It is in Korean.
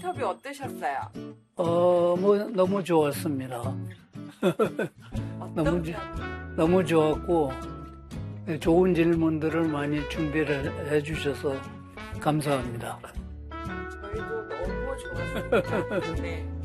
인터뷰 어떠셨어요? 너무 좋았습니다. 어떤 너무 좋았고, 좋은 질문들을 많이 준비를 해주셔서 감사합니다. 저희도 너무 좋았습니다. 네.